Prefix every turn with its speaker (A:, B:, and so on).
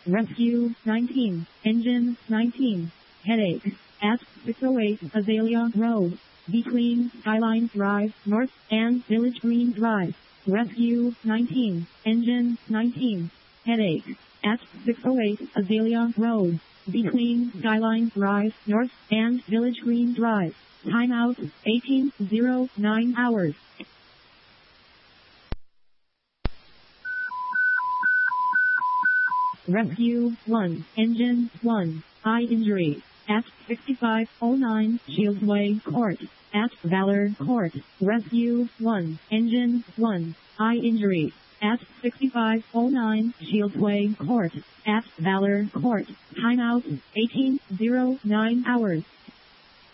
A: Rescue 19, Engine 19, Headache, at 608 Azalea Road, between Skyline Drive North and Village Green Drive. Rescue 19, Engine 19, Headache, at 608 Azalea Road, between Skyline Drive North and Village Green Drive. Timeout 18:09 hours. Rescue 1, Engine 1, eye injury, at 6509 Shieldsway Court, at Valor Court. Rescue 1, Engine 1, eye injury, at 6509 Shieldsway Court, at Valor Court. Timeout 18:09 hours.